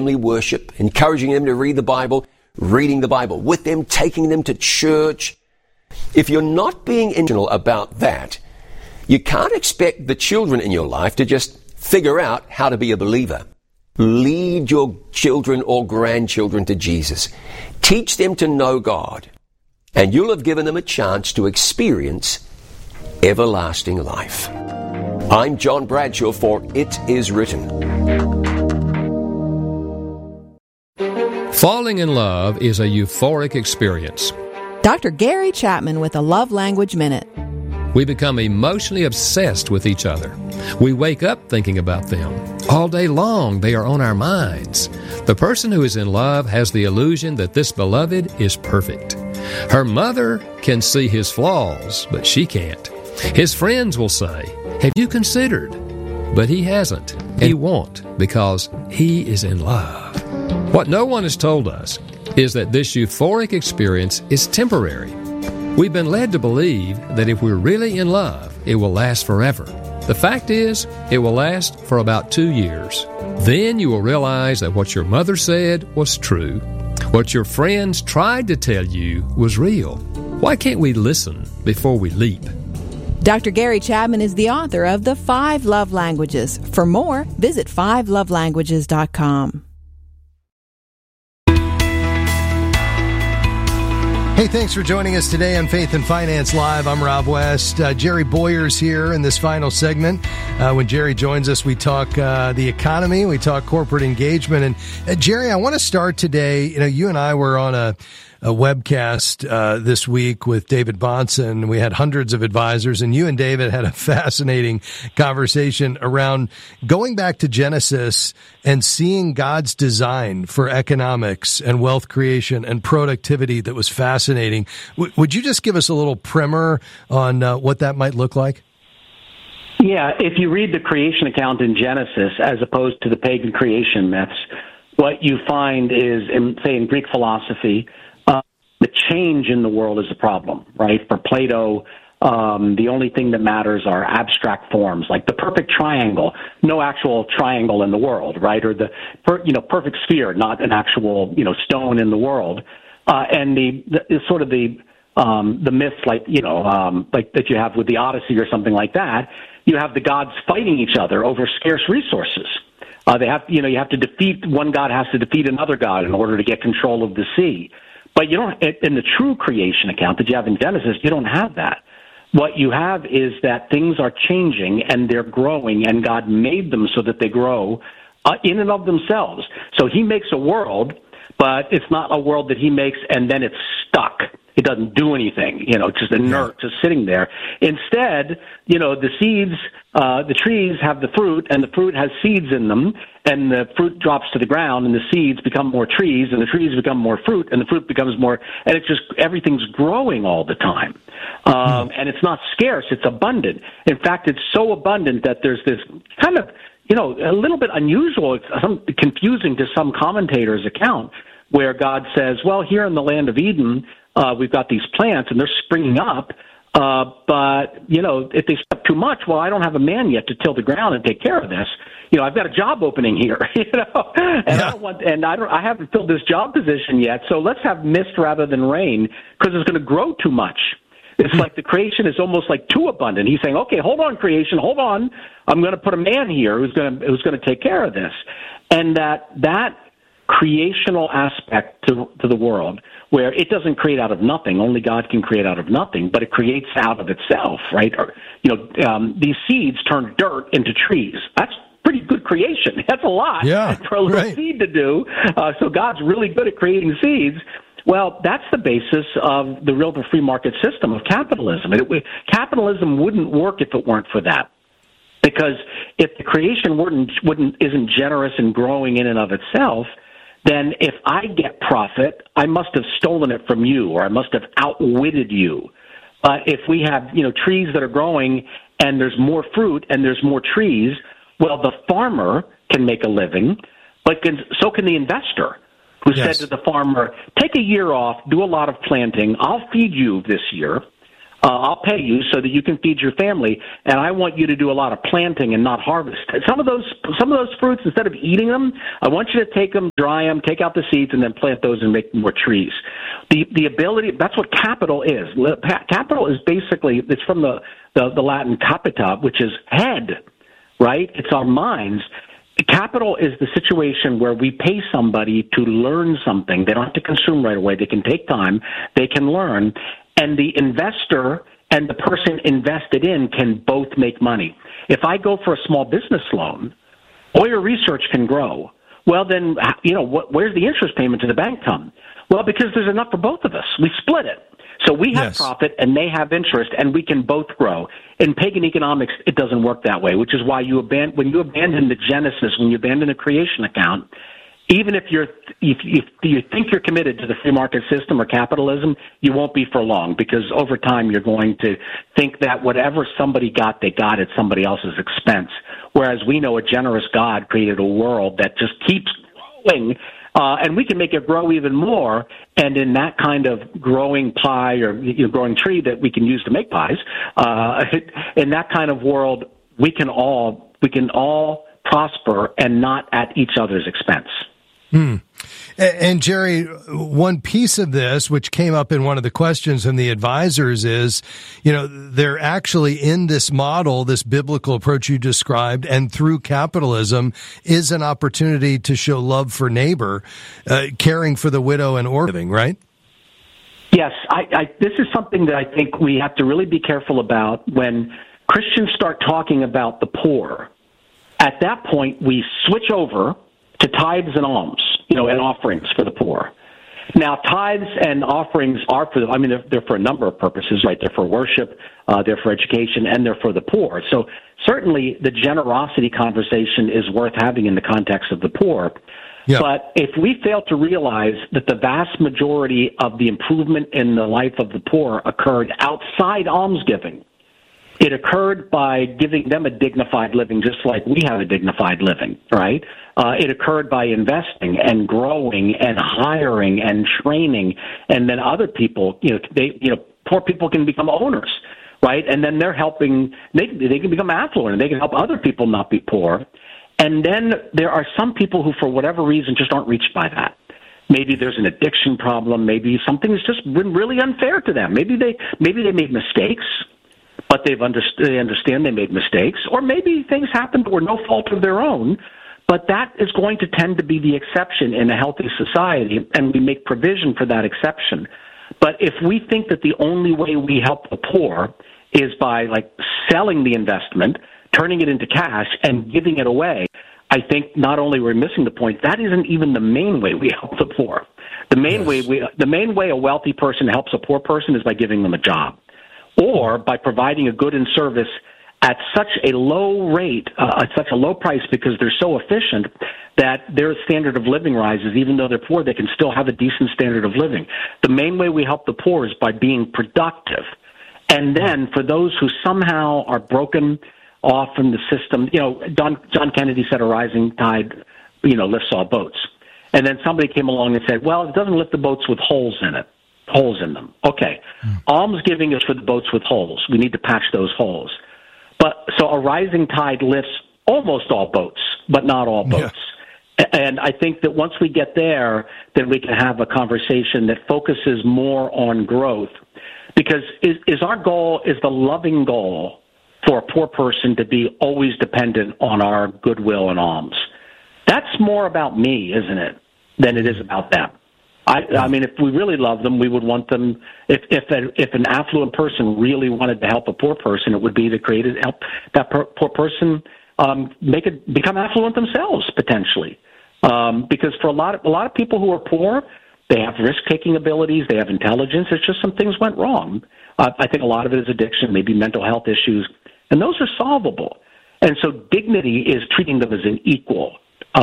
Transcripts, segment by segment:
family worship, encouraging them to read the Bible, reading the Bible with them, taking them to church. If you're not being intentional about that, you can't expect the children in your life to just figure out how to be a believer. Lead your children or grandchildren to Jesus. Teach them to know God, and you'll have given them a chance to experience everlasting life. I'm John Bradshaw for It Is Written. Falling in love is a euphoric experience. Dr. Gary Chapman with a Love Language Minute. We become emotionally obsessed with each other. We wake up thinking about them. All day long, they are on our minds. The person who is in love has the illusion that this beloved is perfect. Her mother can see his flaws, but she can't. His friends will say, "Have you considered?" But he hasn't. And he won't, because he is in love. What no one has told us is that this euphoric experience is temporary. We've been led to believe that if we're really in love, it will last forever. The fact is, it will last for about 2 years. Then you will realize that what your mother said was true. What your friends tried to tell you was real. Why can't we listen before we leap? Dr. Gary Chapman is the author of The 5 Love Languages. For more, visit 5lovelanguages.com. Hey, thanks for joining us today on Faith and Finance Live. I'm Rob West. Jerry Boyer's here in this final segment. When Jerry joins us, we talk the economy, we talk corporate engagement. And Jerry, I want to start today. You and I were on a webcast this week with David Bahnsen. We had hundreds of advisors, and you and David had a fascinating conversation around going back to Genesis and seeing God's design for economics and wealth creation and productivity that was fascinating. Would you just give us a little primer on what that might look like? Yeah, if you read the creation account in Genesis as opposed to the pagan creation myths, what you find is, in Greek philosophy, the change in the world is a problem, right? For Plato, the only thing that matters are abstract forms, like the perfect triangle, no actual triangle in the world, right? Or the perfect sphere, not an actual stone in the world. And the myths, like that you have with the Odyssey or something like that. You have the gods fighting each other over scarce resources. You have to defeat one god has to defeat another god in order to get control of the sea. But you don't, in the true creation account that you have in Genesis, you don't have that. What you have is that things are changing and they're growing, and God made them so that they grow in and of themselves. So he makes a world, but it's not a world that he makes and then it's stuck. It doesn't do anything, just inert, just sitting there. Instead, the seeds, the trees have the fruit, and the fruit has seeds in them, and the fruit drops to the ground, and the seeds become more trees, and the trees become more fruit, and the fruit becomes more, and it's just, everything's growing all the time. And it's not scarce, it's abundant. In fact, it's so abundant that there's this kind of, a little bit unusual, confusing to some commentators' account, where God says, well, here in the land of Eden, we've got these plants and they're springing up, but if they step too much, well, I don't have a man yet to till the ground and take care of this. I've got a job opening here, and I haven't filled this job position yet. So let's have mist rather than rain, because it's going to grow too much. It's like the creation is almost like too abundant. He's saying, okay, hold on, creation, hold on. I'm going to put a man here who's going to take care of this, and that creational aspect to the world, where it doesn't create out of nothing. Only God can create out of nothing, but it creates out of itself, right? These seeds turn dirt into trees. That's pretty good creation. That's a lot for a little seed to do. So God's really good at creating seeds. Well, that's the basis of the real free market system of capitalism. Capitalism wouldn't work if it weren't for that. Because if the creation isn't generous and growing in and of itself, then if I get profit, I must have stolen it from you, or I must have outwitted you. But if we have, trees that are growing and there's more fruit and there's more trees, well, the farmer can make a living, but so can the investor, who said to the farmer, take a year off, do a lot of planting, I'll feed you this year, I'll pay you so that you can feed your family, and I want you to do a lot of planting and not harvest. Some of those fruits, instead of eating them, I want you to take them, dry them, take out the seeds, and then plant those and make more trees. The ability, that's what capital is. Capital is basically, it's from the Latin capita, which is head, right? It's our minds. Capital is the situation where we pay somebody to learn something. They don't have to consume right away. They can take time. They can learn. And the investor and the person invested in can both make money. If I go for a small business loan, all your research can grow. Well, then, where's the interest payment to the bank come? Well, because there's enough for both of us. We split it. So we have profit and they have interest, and we can both grow. In pagan economics, it doesn't work that way, which is why when you abandon the Genesis, when you abandon a creation account, even if you think you're committed to the free market system or capitalism, you won't be for long, because over time you're going to think that whatever somebody got, they got at somebody else's expense. Whereas we know a generous God created a world that just keeps growing, and we can make it grow even more. And in that kind of growing pie or growing tree that we can use to make pies, in that kind of world, we can all prosper and not at each other's expense. And Jerry, one piece of this, which came up in one of the questions from the advisors, is, they're actually in this model, this biblical approach you described, and through capitalism is an opportunity to show love for neighbor, caring for the widow and orphan, right? Yes, this is something that I think we have to really be careful about when Christians start talking about the poor. At that point, we switch over to tithes and alms, and offerings for the poor. Now, tithes and offerings are they're for a number of purposes, right? They're for worship, they're for education, and they're for the poor. So certainly the generosity conversation is worth having in the context of the poor. Yeah. But if we fail to realize that the vast majority of the improvement in the life of the poor occurred outside almsgiving, it occurred by giving them a dignified living, just like we have a dignified living, right? It occurred by investing and growing and hiring and training, and then other people, poor people can become owners, right? And then they're helping; they can become affluent, and they can help other people not be poor. And then there are some people who, for whatever reason, just aren't reached by that. Maybe there's an addiction problem. Maybe something's just been really unfair to them. Maybe they made mistakes, but they understand they made mistakes, or maybe things happened or no fault of their own, but that is going to tend to be the exception in a healthy society, and we make provision for that exception. But if we think that the only way we help the poor is by selling the investment, turning it into cash, and giving it away, I think not only we're missing the point, that isn't even the main way we help the poor. The main way a wealthy person helps a poor person is by giving them a job, or by providing a good and service at such a low rate, at such a low price, because they're so efficient that their standard of living rises. Even though they're poor, they can still have a decent standard of living. The main way we help the poor is by being productive. And then for those who somehow are broken off in the system, John Kennedy said a rising tide, lifts all boats. And then somebody came along and said, well, it doesn't lift the boats with holes in them. Okay. Almsgiving is for the boats with holes. We need to patch those holes. So a rising tide lifts almost all boats, but not all boats. Yeah. And I think that once we get there, then we can have a conversation that focuses more on growth. Because is the loving goal for a poor person to be always dependent on our goodwill and alms? That's more about me, isn't it, than it is about them. I mean, if we really love them, we would want them. If an affluent person really wanted to help a poor person, it would be to help that poor person become affluent themselves potentially. Because for a lot of people who are poor, they have risk-taking abilities, they have intelligence. It's just some things went wrong. I think a lot of it is addiction, maybe mental health issues, and those are solvable. And so dignity is treating them as an equal.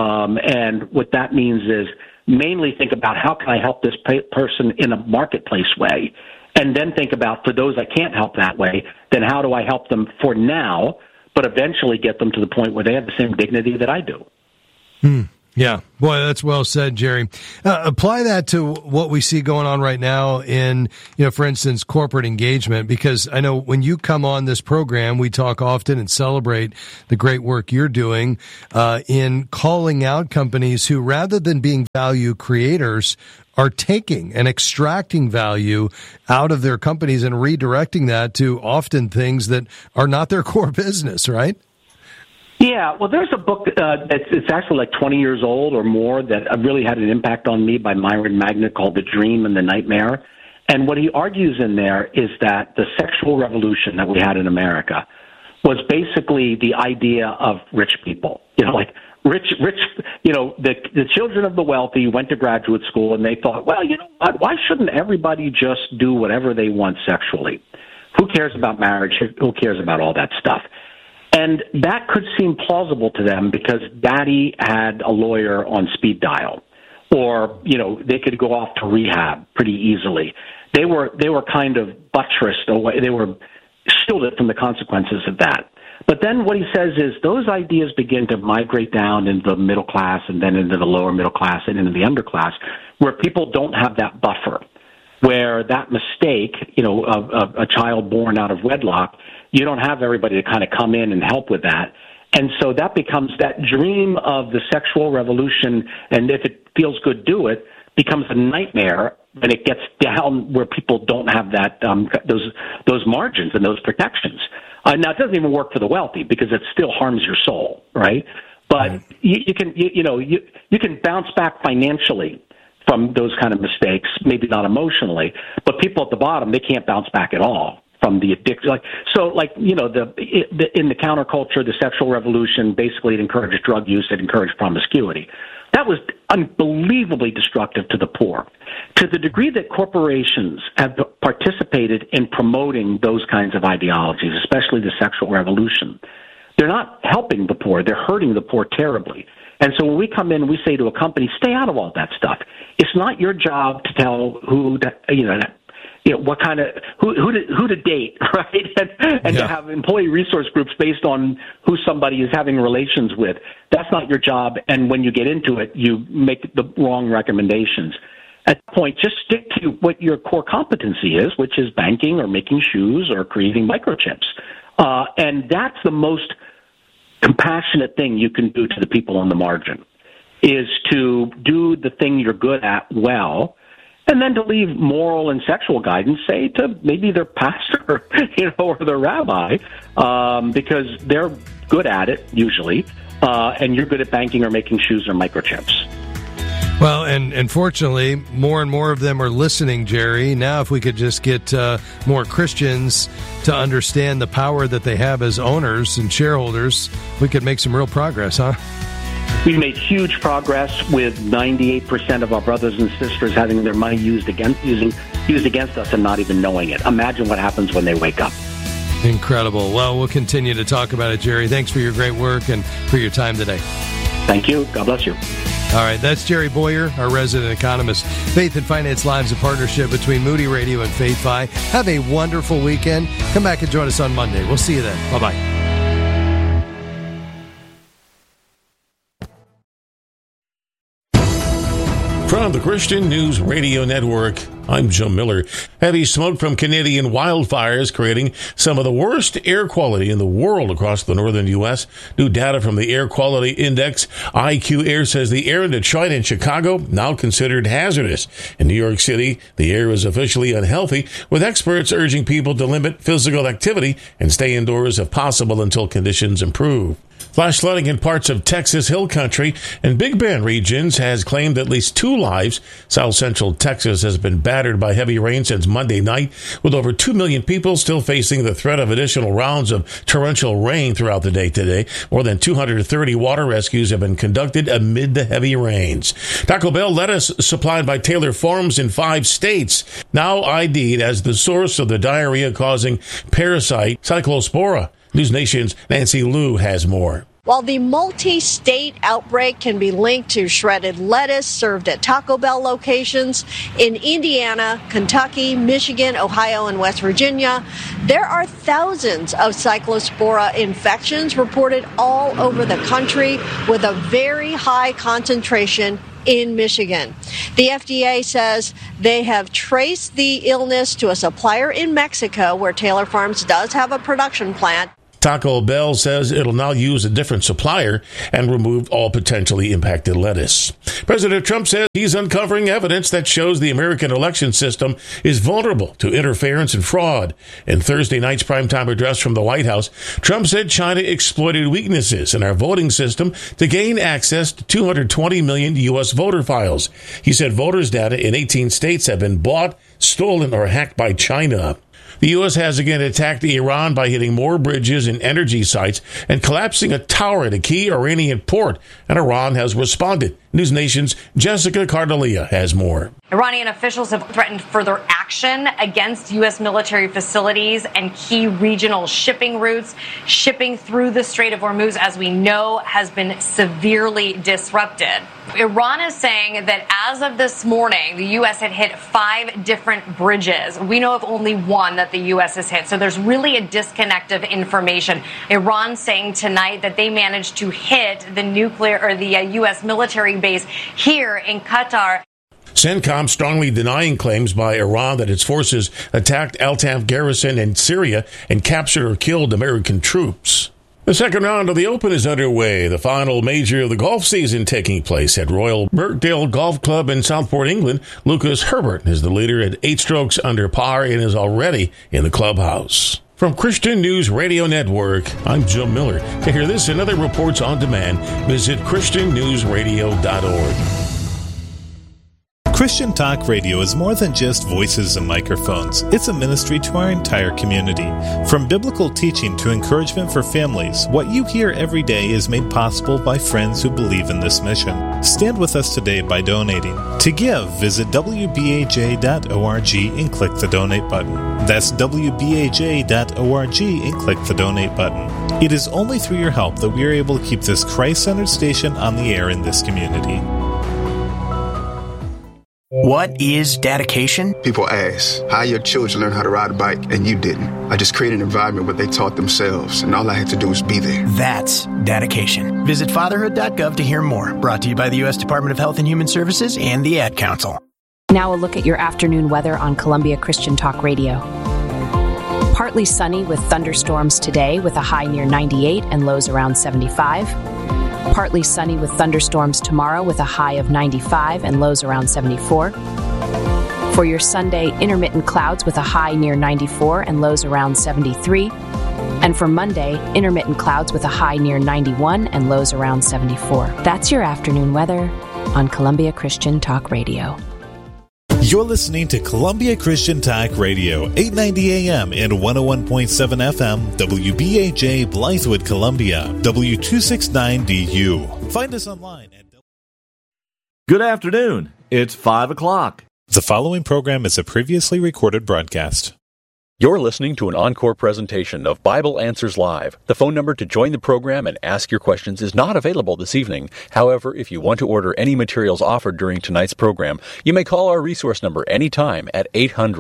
And what that means is mainly think about how can I help this person in a marketplace way, and then think about, for those I can't help that way, then how do I help them for now, but eventually get them to the point where they have the same dignity that I do. Yeah, boy, that's well said, Jerry. Apply that to what we see going on right now in, for instance, corporate engagement, because I know when you come on this program, we talk often and celebrate the great work you're doing in calling out companies who, rather than being value creators, are taking and extracting value out of their companies and redirecting that to often things that are not their core business, right? Yeah, well, there's a book it's actually like 20 years old or more that really had an impact on me by Myron Magnet called The Dream and the Nightmare. And what he argues in there is that the sexual revolution that we had in America was basically the idea of rich people. Like rich, the children of the wealthy went to graduate school and they thought, well, you know what, why shouldn't everybody just do whatever they want sexually? Who cares about marriage? Who cares about all that stuff? And that could seem plausible to them because daddy had a lawyer on speed dial, or, they could go off to rehab pretty easily. They were kind of buttressed away. They were shielded from the consequences of that. But then what he says is those ideas begin to migrate down into the middle class and then into the lower middle class and into the underclass, where people don't have that buffer, where that mistake, of a child born out of wedlock, you don't have everybody to kind of come in and help with that. And so that becomes that dream of the sexual revolution, and if it feels good, do it, becomes a nightmare when it gets down where people don't have that those margins and those protections. Now, it doesn't even work for the wealthy because it still harms your soul, right? But you can bounce back financially from those kind of mistakes, maybe not emotionally, but people at the bottom, they can't bounce back at all from the addiction. In the counterculture, the sexual revolution, basically it encouraged drug use, it encouraged promiscuity. That was unbelievably destructive to the poor. To the degree that corporations have participated in promoting those kinds of ideologies, especially the sexual revolution, they're not helping the poor, they're hurting the poor terribly. And so when we come in, we say to a company, stay out of all that stuff. It's not your job to tell who to, what kind of who to date, right? And to have employee resource groups based on who somebody is having relations with. That's not your job. And when you get into it, you make the wrong recommendations. At that point, just stick to what your core competency is, which is banking or making shoes or creating microchips. And that's the most compassionate thing you can do to the people on the margin, is to do the thing you're good at well, and then to leave moral and sexual guidance, say, to maybe their pastor, or their rabbi, because they're good at it usually, and you're good at banking or making shoes or microchips. Well, and fortunately, more and more of them are listening, Jerry. Now, if we could just get more Christians to understand the power that they have as owners and shareholders, we could make some real progress, huh? We've made huge progress with 98% of our brothers and sisters having their money used against us and not even knowing it. Imagine what happens when they wake up. Incredible. Well, we'll continue to talk about it, Jerry. Thanks for your great work and for your time today. Thank you. God bless you. All right, that's Jerry Bowyer, our resident economist. Faith and Finance Live is a partnership between Moody Radio and Faith Fi. Have a wonderful weekend. Come back and join us on Monday. We'll see you then. Bye-bye. From the Christian News Radio Network, I'm Joe Miller. Heavy smoke from Canadian wildfires creating some of the worst air quality in the world across the northern U.S. New data from the Air Quality Index, IQ Air, says the air in Detroit and Chicago now considered hazardous. In New York City, the air is officially unhealthy, with experts urging people to limit physical activity and stay indoors if possible until conditions improve. Flash flooding in parts of Texas Hill Country and Big Bend regions has claimed at least 2 lives. South Central Texas has been battered by heavy rain since Monday night, with over 2 million people still facing the threat of additional rounds of torrential rain throughout the day today. More than 230 water rescues have been conducted amid the heavy rains. Taco Bell lettuce supplied by Taylor Farms in 5 states, now ID'd as the source of the diarrhea-causing parasite Cyclospora. News Nation's Nancy Liu has more. While the multi-state outbreak can be linked to shredded lettuce served at Taco Bell locations in Indiana, Kentucky, Michigan, Ohio, and West Virginia, there are thousands of Cyclospora infections reported all over the country with a very high concentration in Michigan. The FDA says they have traced the illness to a supplier in Mexico where Taylor Farms does have a production plant. Taco Bell says it'll now use a different supplier and remove all potentially impacted lettuce. President Trump says he's uncovering evidence that shows the American election system is vulnerable to interference and fraud. In Thursday night's primetime address from the White House, Trump said China exploited weaknesses in our voting system to gain access to 220 million U.S. voter files. He said voters' data in 18 states have been bought, stolen, or hacked by China. The U.S. has again attacked Iran by hitting more bridges and energy sites and collapsing a tower at a key Iranian port, and Iran has responded. News Nation's Jessica Cardelia has more. Iranian officials have threatened further action against U.S. military facilities and key regional shipping routes. Shipping through the Strait of Hormuz, as we know, has been severely disrupted. Iran is saying that as of this morning, the U.S. had hit 5 different bridges. We know of only one that the U.S. has hit, so there's really a disconnect of information. Iran saying tonight that they managed to hit the U.S. military base here in Qatar. CENTCOM strongly denying claims by Iran that its forces attacked Al-Tanf garrison in Syria and captured or killed American troops. The second round of the Open is underway, the final major of the golf season taking place at Royal Birkdale Golf Club in Southport, England. Lucas Herbert is the leader at 8 strokes under par and is already in the clubhouse. From Christian News Radio Network, I'm Jim Miller. To hear this and other reports on demand, visit ChristianNewsRadio.org. Christian Talk Radio is more than just voices and microphones. It's a ministry to our entire community. From biblical teaching to encouragement for families, what you hear every day is made possible by friends who believe in this mission. Stand with us today by donating. To give, visit WBAJ.org and click the donate button. That's WBAJ.org and click the donate button. It is only through your help that we are able to keep this Christ-centered station on the air in this community. What is dedication? People ask, how your children learn how to ride a bike and you didn't? I just created an environment where they taught themselves, and all I had to do was be there. That's dedication. Visit fatherhood.gov to hear more. Brought to you by the U.S. Department of Health and Human Services and the Ad Council. Now a look at your afternoon weather on Columbia Christian Talk Radio. Partly sunny with thunderstorms today with a high near 98 and lows around 75. Partly sunny with thunderstorms tomorrow with a high of 95 and lows around 74. For your Sunday, intermittent clouds with a high near 94 and lows around 73. And for Monday, intermittent clouds with a high near 91 and lows around 74. That's your afternoon weather on Columbia Christian Talk Radio. You're listening to Columbia Christian Talk Radio, 890 AM and 101.7 FM, WBAJ Blythewood, Columbia, W269DU. Find us online at... Good afternoon. It's 5 o'clock. The following program is a previously recorded broadcast. You're listening to an encore presentation of Bible Answers Live. The phone number to join the program and ask your questions is not available this evening. However, if you want to order any materials offered during tonight's program, you may call our resource number anytime at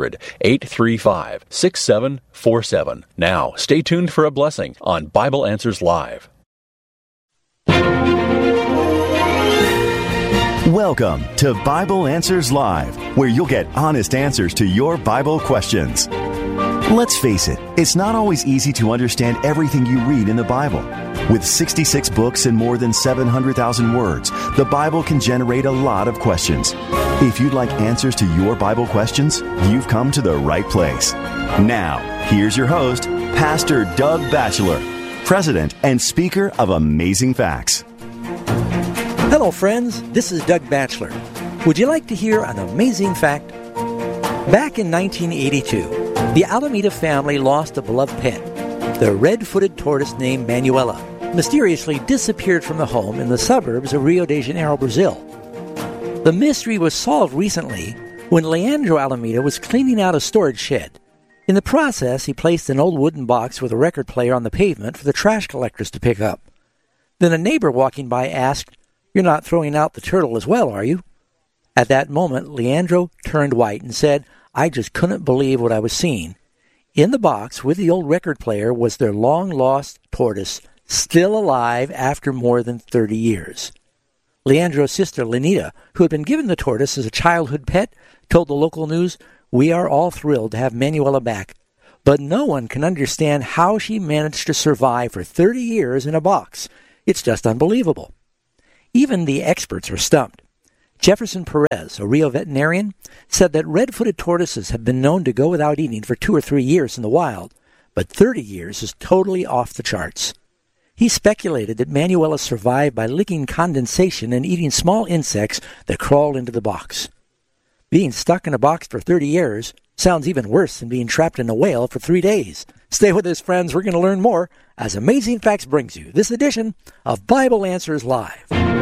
800-835-6747. Now, stay tuned for a blessing on Bible Answers Live. Welcome to Bible Answers Live, where you'll get honest answers to your Bible questions. Let's face it, it's not always easy to understand everything you read in the Bible. With 66 books and more than 700,000 words, the Bible can generate a lot of questions. If you'd like answers to your Bible questions, you've come to the right place. Now, here's your host, Pastor Doug Batchelor, President and Speaker of Amazing Facts. Hello, friends. This is Doug Batchelor. Would you like to hear an amazing fact? Back in 1982, the Alameda family lost a beloved pet. The red-footed tortoise named Manuela mysteriously disappeared from the home in the suburbs of Rio de Janeiro, Brazil. The mystery was solved recently when Leandro Alameda was cleaning out a storage shed. In the process, he placed an old wooden box with a record player on the pavement for the trash collectors to pick up. Then a neighbor walking by asked, "You're not throwing out the turtle as well, are you?" At that moment, Leandro turned white and said, "I just couldn't believe what I was seeing." In the box with the old record player was their long-lost tortoise, still alive after more than 30 years. Leandro's sister, Lenita, who had been given the tortoise as a childhood pet, told the local news, "We are all thrilled to have Manuela back, but no one can understand how she managed to survive for 30 years in a box. It's just unbelievable." Even the experts were stumped. Jefferson Perez, a Rio veterinarian, said that red-footed tortoises have been known to go without eating for 2 or 3 years in the wild, but 30 years is totally off the charts. He speculated that Manuela survived by licking condensation and eating small insects that crawled into the box. Being stuck in a box for 30 years sounds even worse than being trapped in a whale for 3 days. Stay with us, friends. We're going to learn more as Amazing Facts brings you this edition of Bible Answers Live.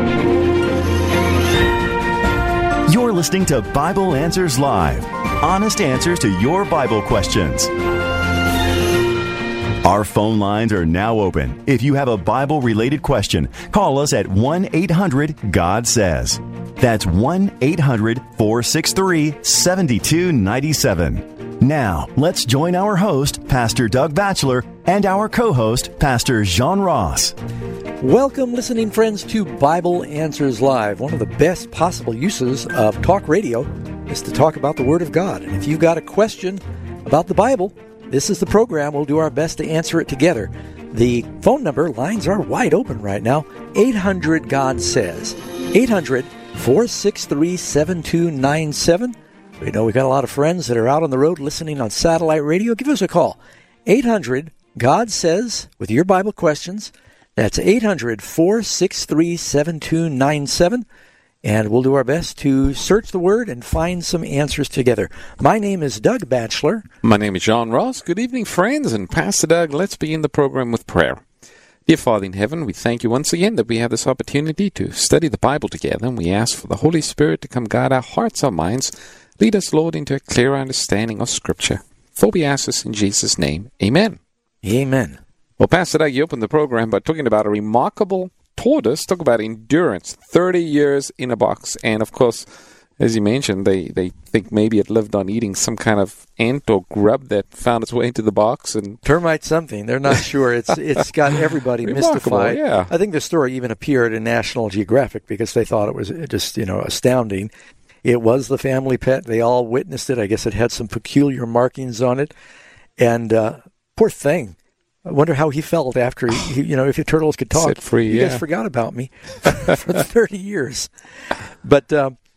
You're listening to Bible Answers Live. Honest answers to your Bible questions. Our phone lines are now open. If you have a Bible-related question, call us at 1-800-GOD-SAYS. That's 1-800-463-7297. Now, let's join our host, Pastor Doug Batchelor, and our co-host, Pastor John Ross. Welcome, listening friends, to Bible Answers Live. One of the best possible uses of talk radio is to talk about the Word of God. And if you've got a question about the Bible, this is the program. We'll do our best to answer it together. The phone number lines are wide open right now. 800-GOD-SAYS. 800-463-7297. We know we've got a lot of friends that are out on the road listening on satellite radio. Give us a call. 800-GOD-SAYS with your Bible questions. That's 800-463-7297. And we'll do our best to search the Word and find some answers together. My name is Doug Batchelor. My name is John Ross. Good evening, friends. And Pastor Doug, let's begin the program with prayer. Dear Father in heaven, we thank you once again that we have this opportunity to study the Bible together. And we ask for the Holy Spirit to come guide our hearts, our minds. Lead us, Lord, into a clearer understanding of Scripture. For we ask this in Jesus' name. Amen. Amen. Well, Pastor Doug, you opened the program by talking about a remarkable tortoise. Talk about endurance, 30 years in a box. And, of course, as you mentioned, they think maybe it lived on eating some kind of ant or grub that found its way into the box. And termite something. They're not sure. It's got everybody mystified. Yeah. I think the story even appeared in National Geographic because they thought it was just, astounding. It was the family pet. They all witnessed it. I guess it had some peculiar markings on it. And poor thing. I wonder how he felt after, if your turtles could talk. Set free, you guys forgot about me for 30 years. But,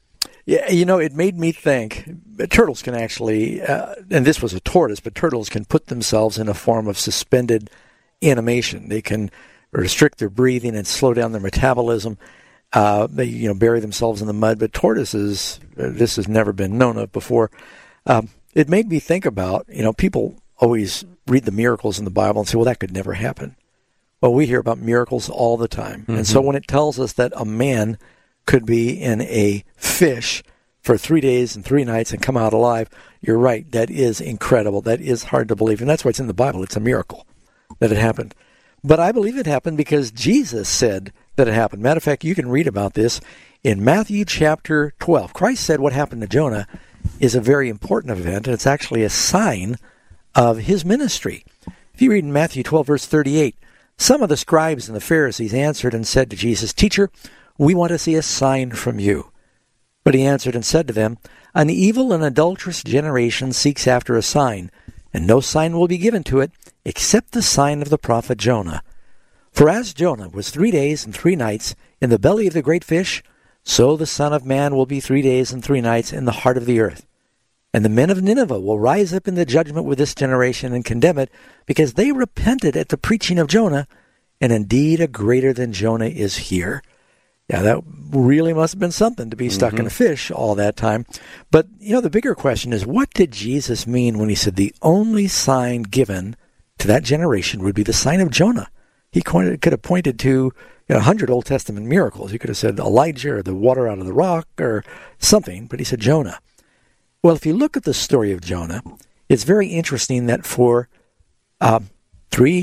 it made me think. Turtles can actually, and this was a tortoise, but turtles can put themselves in a form of suspended animation. They can restrict their breathing and slow down their metabolism. They, bury themselves in the mud. But tortoises, this has never been known of before. It made me think about, people always read the miracles in the Bible and say, well, that could never happen. Well, we hear about miracles all the time. Mm-hmm. And so when it tells us that a man could be in a fish for 3 days and 3 nights and come out alive, you're right. That is incredible. That is hard to believe. And that's why it's in the Bible. It's a miracle that it happened. But I believe it happened because Jesus said that it happened. Matter of fact, you can read about this in Matthew chapter 12. Christ said what happened to Jonah is a very important event, and it's actually a sign of his ministry. If you read in Matthew 12, verse 38, some of the scribes and the Pharisees answered and said to Jesus, "Teacher, we want to see a sign from you." But he answered and said to them, "An evil and adulterous generation seeks after a sign, and no sign will be given to it except the sign of the prophet Jonah. For as Jonah was 3 days and 3 nights in the belly of the great fish, so the Son of Man will be 3 days and 3 nights in the heart of the earth. And the men of Nineveh will rise up in the judgment with this generation and condemn it, because they repented at the preaching of Jonah, and indeed a greater than Jonah is here." Yeah, that really must have been something to be stuck in a fish all that time. But, the bigger question is, what did Jesus mean when he said the only sign given to that generation would be the sign of Jonah? He could have pointed to 100 Old Testament miracles. He could have said Elijah or the water out of the rock or something, but he said Jonah. Well, if you look at the story of Jonah, it's very interesting that for 3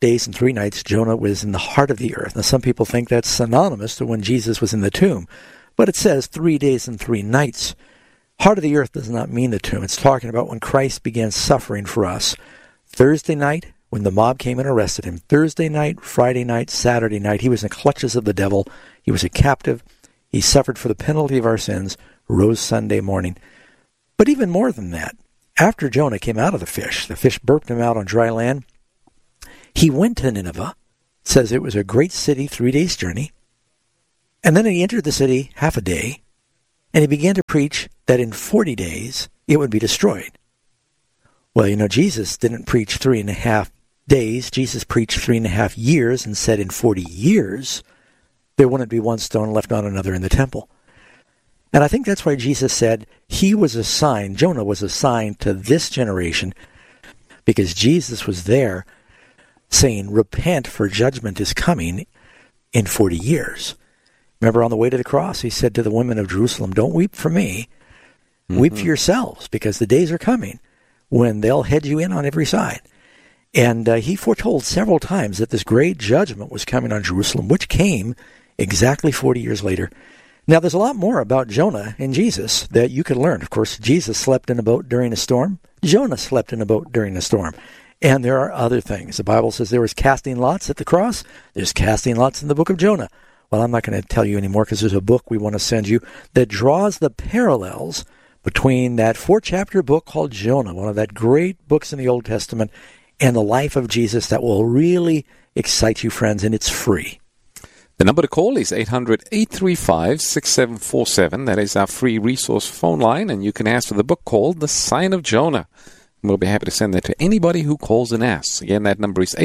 days and 3 nights Jonah was in the heart of the earth. Now, some people think that's synonymous to when Jesus was in the tomb, but it says 3 days and 3 nights. Heart of the earth does not mean the tomb. It's talking about when Christ began suffering for us. Thursday night, when the mob came and arrested him. Thursday night, Friday night, Saturday night, he was in the clutches of the devil. He was a captive. He suffered for the penalty of our sins, rose Sunday morning. But even more than that, after Jonah came out of the fish burped him out on dry land, he went to Nineveh. It says it was a great city, 3 days' journey. And then he entered the city half a day, and he began to preach that in 40 days it would be destroyed. Well, Jesus didn't preach 3.5 days. Jesus preached 3.5 years and said in 40 years there wouldn't be one stone left on another in the temple. And I think that's why Jesus said he was assigned, Jonah was assigned to this generation, because Jesus was there saying, repent, for judgment is coming in 40 years. Remember, on the way to the cross, he said to the women of Jerusalem, don't weep for me, weep for yourselves, because the days are coming when they'll head you in on every side. And he foretold several times that this great judgment was coming on Jerusalem, which came exactly 40 years later. Now, there's a lot more about Jonah and Jesus that you can learn. Of course, Jesus slept in a boat during a storm. Jonah slept in a boat during a storm. And there are other things. The Bible says there was casting lots at the cross. There's casting lots in the book of Jonah. Well, I'm not going to tell you anymore because there's a book we want to send you that draws the parallels between that 4-chapter book called Jonah, one of the great books in the Old Testament, and the life of Jesus that will really excite you, friends, and it's free. The number to call is 800-835-6747. That is our free resource phone line, and you can ask for the book called The Sign of Jonah. We'll be happy to send that to anybody who calls and asks. Again, that number is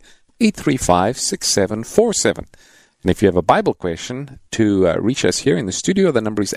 800-835-6747. And if you have a Bible question to reach us here in the studio, the number is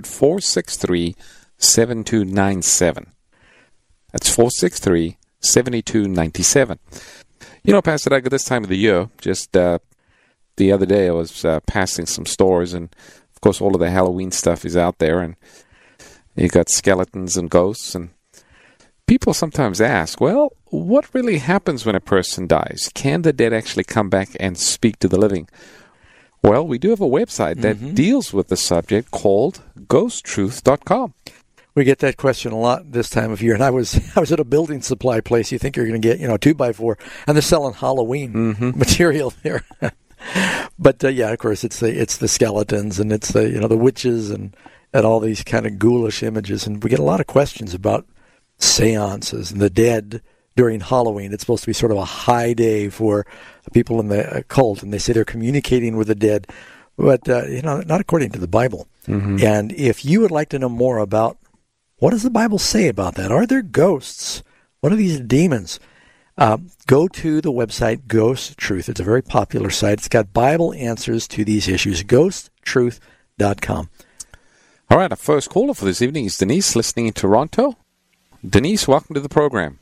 800-463-7297. That's 463-7297. Pastor Doug, at this time of the year, just the other day I was passing some stores, and of course all of the Halloween stuff is out there, and you got skeletons and ghosts, and people sometimes ask, well, what really happens when a person dies? Can the dead actually come back and speak to the living? Well, we do have a website that deals with the subject called GhostTruth.com. We get that question a lot this time of year. And I was at a building supply place. You think you're going to get, 2x4, and they're selling Halloween material there. But of course, it's the skeletons, and it's the witches and all these kind of ghoulish images. And we get a lot of questions about seances and the dead during Halloween. It's supposed to be sort of a high day for people in the cult, and they say they're communicating with the dead, but not according to the Bible. And if you would like to know more about what does the Bible say about that, are there ghosts? What are these demons? Go to the website Ghost Truth. It's a very popular site. It's got Bible answers to these issues. GhostTruth.com. All right, our first caller for this evening is Denise, listening in Toronto. Denise, welcome to the program.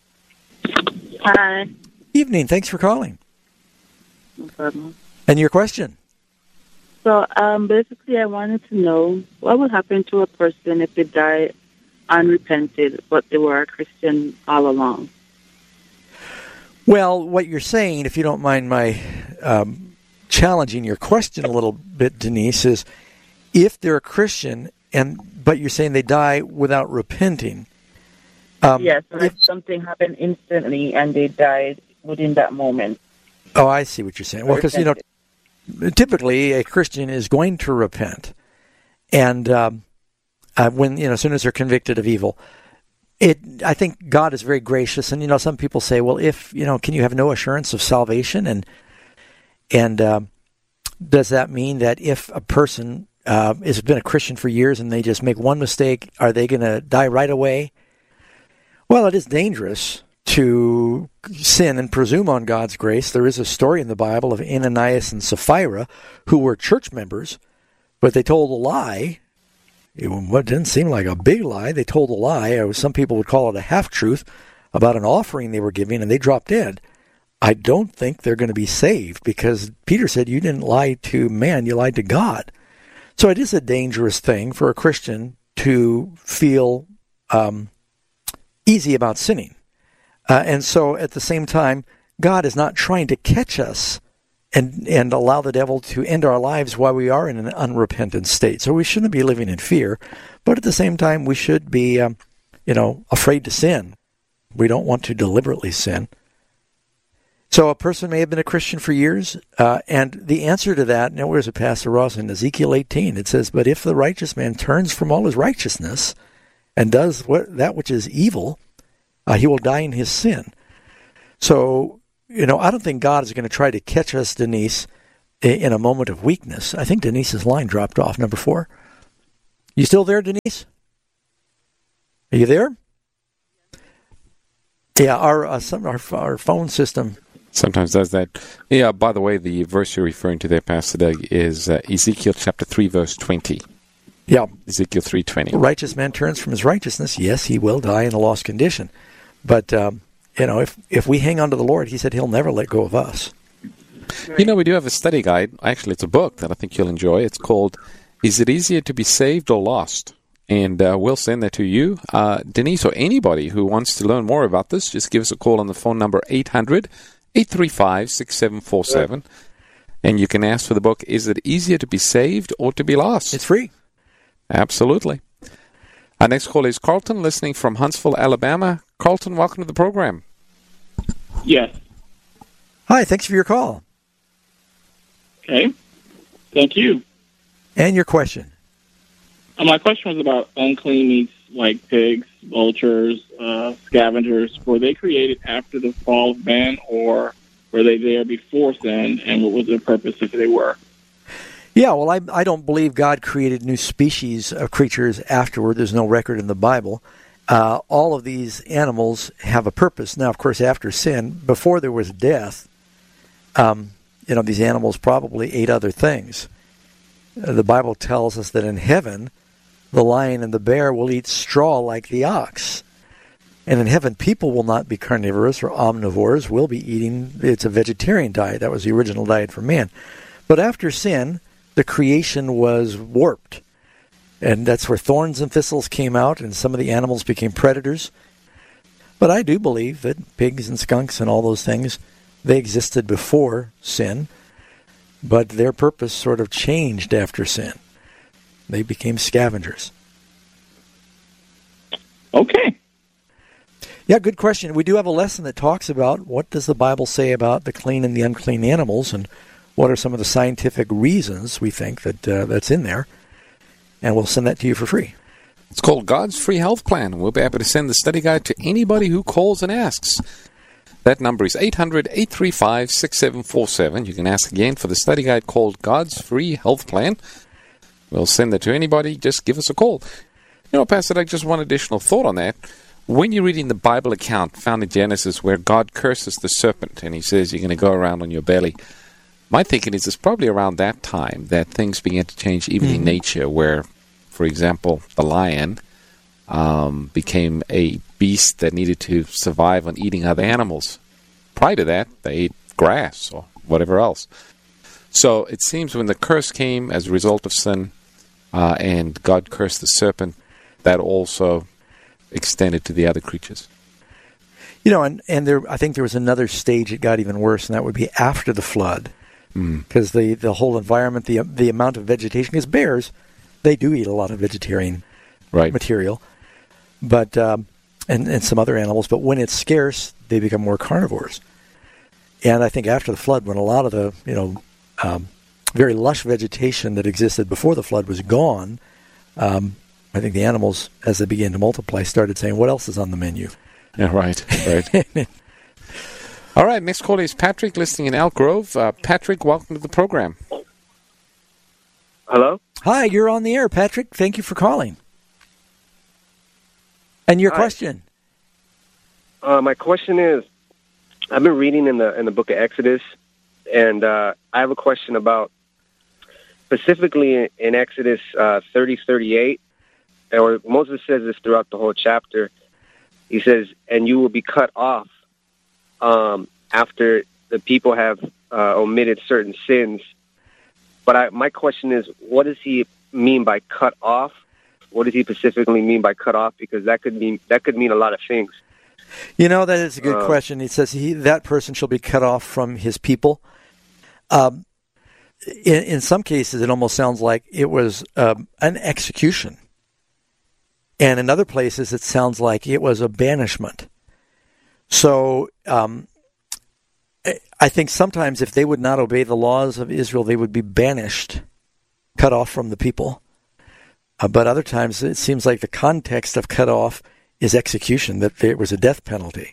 Hi. Evening. Thanks for calling. No problem. And your question? So, basically, I wanted to know what would happen to a person if they die unrepented, but they were a Christian all along. Well, what you're saying, if you don't mind my challenging your question a little bit, Denise, is if they're a Christian, but you're saying they die without repenting. Yes, if something happened instantly and they died within that moment. Oh, I see what you're saying. Well, because, typically a Christian is going to repent. And when, as soon as they're convicted of evil, I think God is very gracious. And, some people say, well, if, can you have no assurance of salvation? And does that mean that if a person has been a Christian for years and they just make one mistake, are they going to die right away? Well, it is dangerous to sin and presume on God's grace. There is a story in the Bible of Ananias and Sapphira who were church members, but they told a lie. It didn't seem like a big lie. They told a lie. Some people would call it a half-truth about an offering they were giving, and they dropped dead. I don't think they're going to be saved because Peter said you didn't lie to man, you lied to God. So it is a dangerous thing for a Christian to feel easy about sinning. And so at the same time, God is not trying to catch us and allow the devil to end our lives while we are in an unrepentant state. So we shouldn't be living in fear, but at the same time, we should be, afraid to sin. We don't want to deliberately sin. So a person may have been a Christian for years, and the answer to that, now where's it, Pastor Ross? In Ezekiel 18, it says, "But if the righteous man turns from all his righteousness and does that which is evil, he will die in his sin." So, I don't think God is going to try to catch us, Denise, in a moment of weakness. I think Denise's line dropped off, number 4. You still there, Denise? Are you there? Yeah, our phone system sometimes does that. Yeah, by the way, the verse you're referring to there, Pastor Doug, is Ezekiel chapter 3, verse 20. Yeah. Ezekiel 3:20. A righteous man turns from his righteousness. Yes, he will die in a lost condition. But, if we hang on to the Lord, he said he'll never let go of us. We do have a study guide. Actually, it's a book that I think you'll enjoy. It's called, "Is It Easier to Be Saved or Lost?" And we'll send that to you. Denise, or anybody who wants to learn more about this, just give us a call on the phone number 800-835-6747. And you can ask for the book, "Is It Easier to Be Saved or to Be Lost?" It's free. Absolutely. Our next call is Carlton, listening from Huntsville, Alabama. Carlton, welcome to the program. Yes. Hi, thanks for your call. Okay. Thank you. And your question? My question was about unclean meats like pigs, vultures, scavengers. Were they created after the fall of man, or were they there before sin, and what was their purpose if they were? Yeah, well, I don't believe God created new species of creatures afterward. There's no record in the Bible. All of these animals have a purpose. Now, of course, after sin, before there was death, these animals probably ate other things. The Bible tells us that in heaven, the lion and the bear will eat straw like the ox. And in heaven, people will not be carnivorous or omnivores. We'll be eating, it's a vegetarian diet. That was the original diet for man. But after sin, the creation was warped. And that's where thorns and thistles came out, and some of the animals became predators. But I do believe that pigs and skunks and all those things, they existed before sin, but their purpose sort of changed after sin. They became scavengers. Okay. Yeah, good question. We do have a lesson that talks about what does the Bible say about the clean and the unclean animals, and what are some of the scientific reasons we think that that's in there. And we'll send that to you for free. It's called God's Free Health Plan. We'll be happy to send the study guide to anybody who calls and asks. That number is 800-835-6747. You can ask again for the study guide called God's Free Health Plan. We'll send that to anybody. Just give us a call. Pastor Doug, just one additional thought on that. When you're reading the Bible account found in Genesis where God curses the serpent and he says you're going to go around on your belly, my thinking is it's probably around that time that things began to change even in nature, where, for example, the lion became a beast that needed to survive on eating other animals. Prior to that, they ate grass or whatever else. So it seems when the curse came as a result of sin and God cursed the serpent, that also extended to the other creatures. And there, I think there was another stage that got even worse, and that would be after the flood. Because the whole environment, the amount of vegetation, because bears, they do eat a lot of vegetarian material, but and some other animals. But when it's scarce, they become more carnivores. And I think after the flood, when a lot of the very lush vegetation that existed before the flood was gone, I think the animals, as they began to multiply, started saying, "What else is on the menu?" Yeah, right. All right, next caller is Patrick, listening in Elk Grove. Patrick, welcome to the program. Hello? Hi, you're on the air, Patrick. Thank you for calling. And your question? My question is, I've been reading in the book of Exodus, and I have a question about, specifically in Exodus 30:38, or Moses says this throughout the whole chapter. He says, "And you will be cut off after the people have omitted certain sins." But my question is, what does he mean by cut off? What does he specifically mean by cut off? Because that could mean a lot of things. That is a good question. It says that person shall be cut off from his people. In some cases, it almost sounds like it was an execution. And in other places, it sounds like it was a banishment. So I think sometimes if they would not obey the laws of Israel, they would be banished, cut off from the people. But other times, it seems like the context of cut off is execution, that there was a death penalty.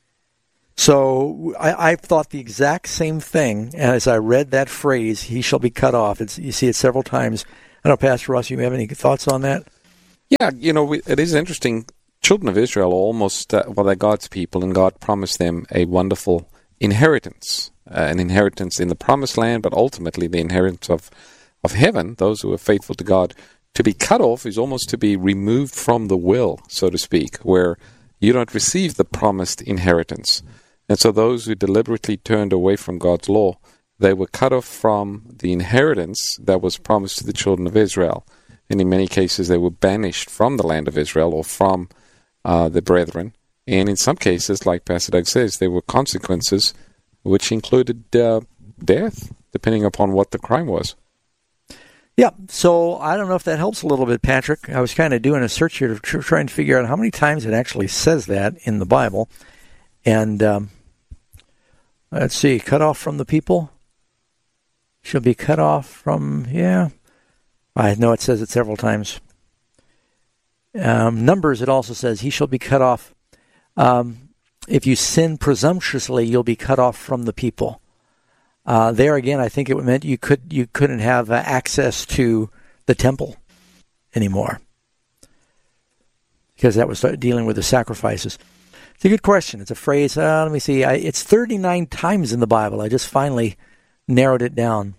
So I thought the exact same thing as I read that phrase, he shall be cut off. You see it several times. I don't know, Pastor Ross, you have any thoughts on that? Yeah, it is interesting. Children of Israel are almost, they're God's people, and God promised them a wonderful inheritance, an inheritance in the promised land, but ultimately the inheritance of heaven, those who are faithful to God. To be cut off is almost to be removed from the will, so to speak, where you don't receive the promised inheritance. And so those who deliberately turned away from God's law, they were cut off from the inheritance that was promised to the children of Israel. And in many cases, they were banished from the land of Israel or from the brethren. And in some cases, like Pastor Doug says, there were consequences which included death, depending upon what the crime was. Yeah, so I don't know if that helps a little bit, Patrick. I was kind of doing a search here to try and figure out how many times it actually says that in the Bible. And let's see, cut off from the people. Shall be cut off from, I know it says it several times. Numbers, it also says, he shall be cut off. If you sin presumptuously, you'll be cut off from the people. There again, I think it meant you couldn't have access to the temple anymore because that was dealing with the sacrifices. It's a good question. It's a phrase. Let me see. It's 39 times in the Bible. I just finally narrowed it down.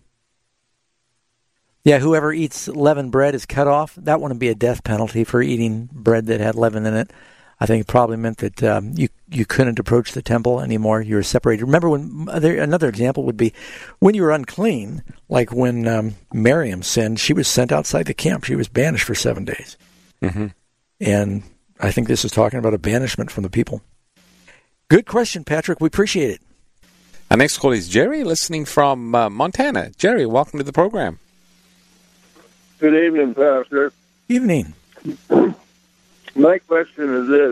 Yeah, whoever eats leavened bread is cut off. That wouldn't be a death penalty for eating bread that had leaven in it. I think it probably meant that you couldn't approach the temple anymore. You were separated. Remember, another example would be when you were unclean, like when Miriam sinned, she was sent outside the camp. She was banished for 7 days. Mm-hmm. And I think this is talking about a banishment from the people. Good question, Patrick. We appreciate it. Our next call is Jerry, listening from Montana. Jerry, welcome to the program. Good evening, Pastor. Evening. My question is this.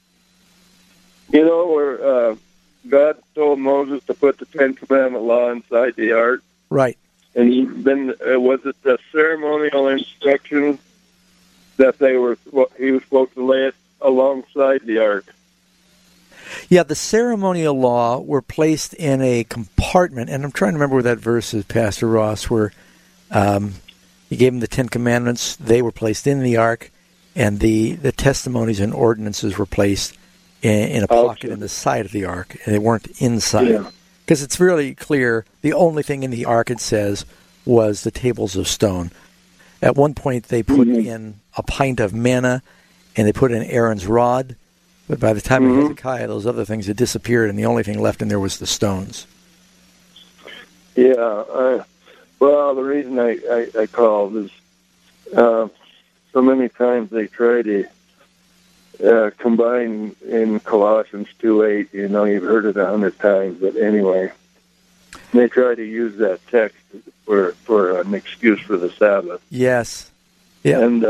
Where God told Moses to put the Ten Commandment law inside the ark? Right. And was it the ceremonial instructions that he was supposed to lay it alongside the ark? Yeah, the ceremonial law were placed in a compartment, and I'm trying to remember where that verse is, Pastor Ross, where he gave them the Ten Commandments. They were placed in the ark, and the testimonies and ordinances were placed in a pocket in the side of the ark, and they weren't inside. Because it's really clear, the only thing in the ark, it says, was the tables of stone. At one point, they put in a pint of manna, and they put in Aaron's rod, but by the time of Hezekiah, those other things had disappeared, and the only thing left in there was the stones. Yeah, well, the reason I called is so many times they try to combine in Colossians 2:8. You've heard it 100 times, but anyway, they try to use that text for an excuse for the Sabbath. Yes. Yeah. And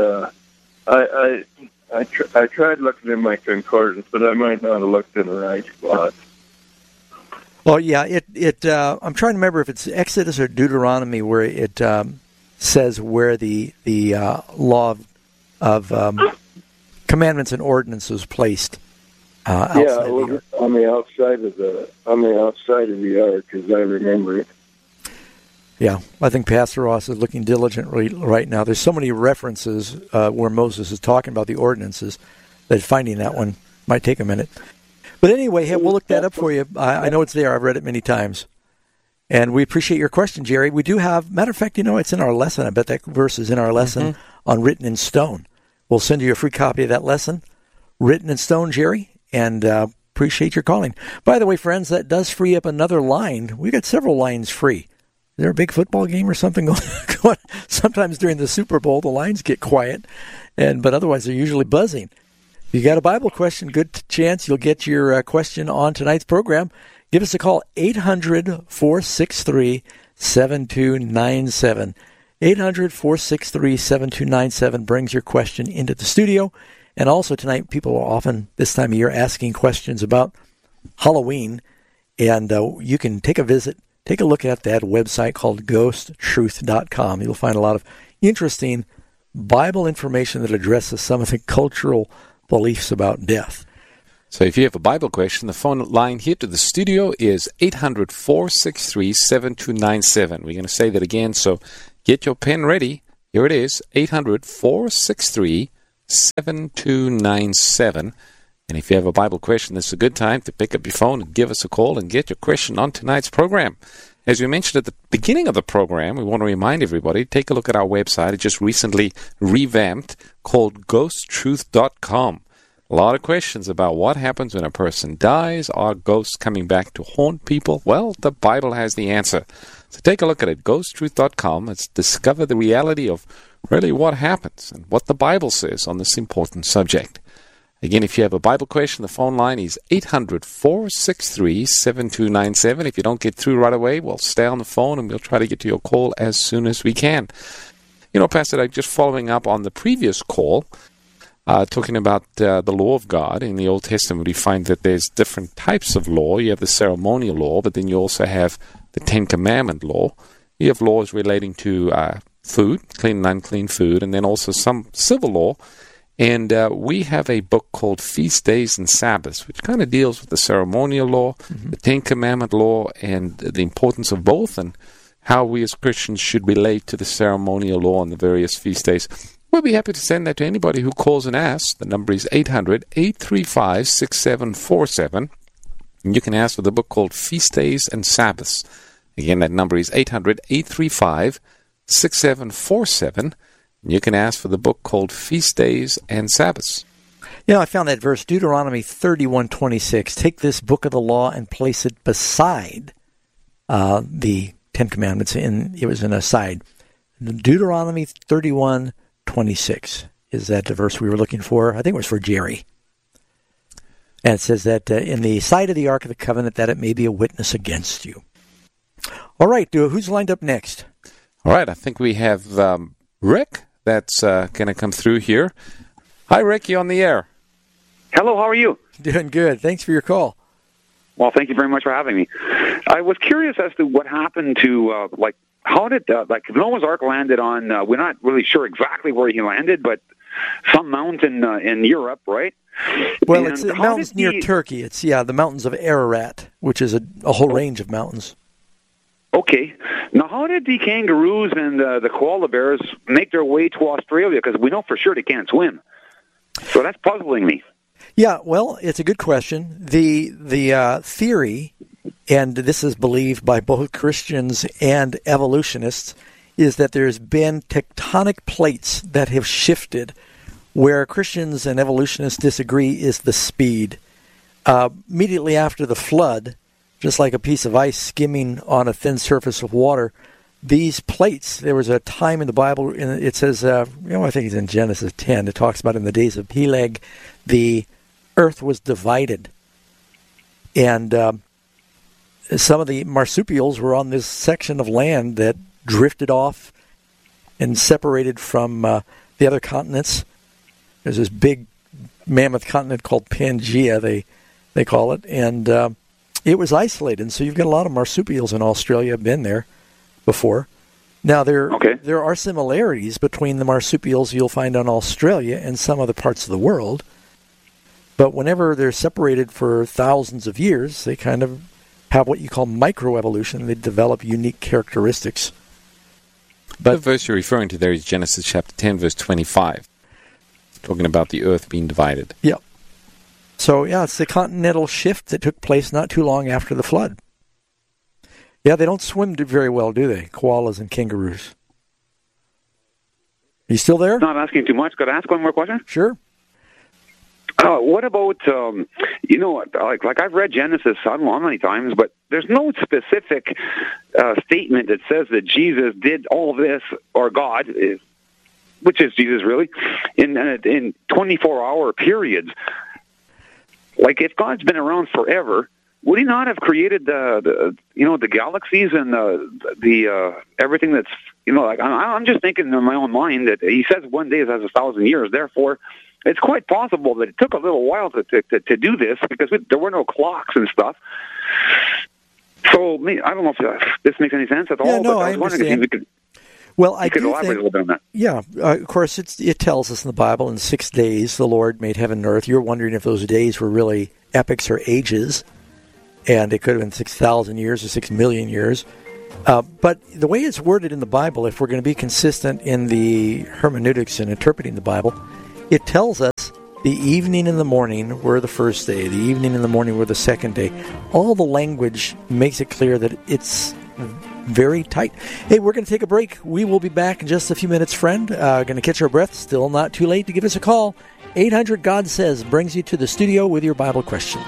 I tried looking in my concordance, but I might not have looked in the right spot. Well, yeah, I'm trying to remember if it's Exodus or Deuteronomy where it says where the law of commandments and ordinances placed outside the ark. on the outside of the ark, as I remember it. Yeah, I think Pastor Ross is looking diligently right now. There's so many references where Moses is talking about the ordinances that finding that one might take a minute. But anyway, hey, we'll look that up for you. I know it's there. I've read it many times. And we appreciate your question, Jerry. We do have, matter of fact, it's in our lesson. I bet that verse is in our lesson on Written in Stone. We'll send you a free copy of that lesson, Written in Stone, Jerry, and appreciate your calling. By the way, friends, that does free up another line. We got several lines free. Is there a big football game or something going on? Sometimes during the Super Bowl, the lines get quiet, but otherwise they're usually buzzing. You got a Bible question, good chance you'll get your question on tonight's program. Give us a call, 800-463-7297. 800-463-7297 brings your question into the studio. And also tonight, people are often, this time of year, asking questions about Halloween. And you can take a look at that website called ghosttruth.com. You'll find a lot of interesting Bible information that addresses some of the cultural beliefs about death. So if you have a Bible question, the phone line here to the studio is 800-463-7297. We're going to say that again, so get your pen ready. Here it is, 800-463-7297. And if you have a Bible question, this is a good time to pick up your phone and give us a call and get your question on tonight's program. As we mentioned at the beginning of the program, we want to remind everybody, take a look at our website. It just recently revamped, called ghosttruth.com. A lot of questions about what happens when a person dies. Are ghosts coming back to haunt people? Well, the Bible has the answer. So take a look at it, ghosttruth.com. Let's discover the reality of really what happens and what the Bible says on this important subject. Again, if you have a Bible question, the phone line is 800-463-7297. If you don't get through right away, well, stay on the phone and we'll try to get to your call as soon as we can. You know, Pastor, just following up on the previous call, talking about the law of God. In the Old Testament, we find that there's different types of law. You have the ceremonial law, but then you also have the Ten Commandment law. You have laws relating to food, clean and unclean food, and then also some civil law. And we have a book called Feast Days and Sabbaths, which kind of deals with the ceremonial law, the Ten Commandment law, and the importance of both, and how we as Christians should relate to the ceremonial law on the various feast days. We'll be happy to send that to anybody who calls and asks. The number is 800-835-6747. And you can ask for the book called Feast Days and Sabbaths. Again, that number is 800-835-6747. And you can ask for the book called Feast Days and Sabbaths. You know, I found that verse, Deuteronomy 31:26. Take this book of the law and place it beside the Ten Commandments. It was an aside. Deuteronomy 31:26 is that the verse we were looking for. I think it was for Jerry. And it says that in the sight of the Ark of the Covenant, that it may be a witness against you. All right, who's lined up next? All right, I think we have Rick that's going to come through here. Hi, Rick, you on the air. Hello, how are you? Doing good. Thanks for your call. Well, thank you very much for having me. I was curious as to what happened to, how did, Noah's Ark landed on, we're not really sure exactly where he landed, but some mountain in Europe, right? Well, it's mountains near Turkey. It's, the mountains of Ararat, which is a whole range of mountains. Okay. Now, how did the kangaroos and the koala bears make their way to Australia? Because we know for sure they can't swim. So that's puzzling me. Yeah, well, it's a good question. The theory, and this is believed by both Christians and evolutionists, is that there's been tectonic plates that have shifted. Where Christians and evolutionists disagree is the speed. Immediately after the flood, just like a piece of ice skimming on a thin surface of water, these plates, there was a time in the Bible, it says, I think it's in Genesis 10, it talks about in the days of Peleg, the earth was divided. And some of the marsupials were on this section of land that drifted off and separated from the other continents. There's this big mammoth continent called Pangaea, they call it, and it was isolated. And so you've got a lot of marsupials in Australia, been there before. Now, there are similarities between the marsupials you'll find in Australia and some other parts of the world. But whenever they're separated for thousands of years, they kind of have what you call microevolution. They develop unique characteristics. But the verse you're referring to there is Genesis chapter 10, verse 25, talking about the earth being divided. Yeah. So, it's the continental shift that took place not too long after the flood. Yeah, they don't swim very well, do they? Koalas and kangaroos. Are you still there? Not asking too much. Could I ask one more question? Sure. What about, like I've read Genesis, I don't know how many times, but there's no specific statement that says that Jesus did all this, or God, which is Jesus really, in 24-hour periods. Like, if God's been around forever, would he not have created the galaxies and the everything that's, like, I'm just thinking in my own mind that he says one day is as 1,000 years. Therefore, it's quite possible that it took a little while to do this, because there were no clocks and stuff. So, I don't know if this makes any sense at all. Yeah, no, but I was wondering if you could. Well, I could elaborate a little bit on that. Yeah, of course, it tells us in the Bible, in 6 days the Lord made heaven and earth. You're wondering if those days were really epochs or ages, and it could have been 6,000 years or 6 million years. But the way it's worded in the Bible, if we're going to be consistent in the hermeneutics and interpreting the Bible, it tells us the evening and the morning were the first day, the evening and the morning were the second day. All the language makes it clear that it's very tight. Hey, we're going to take a break. We will be back in just a few minutes, friend. Going to catch our breath. Still not too late to give us a call. 800 God Says brings you to the studio with your Bible question.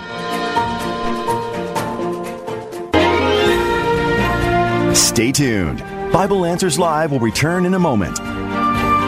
Stay tuned. Bible Answers Live will return in a moment.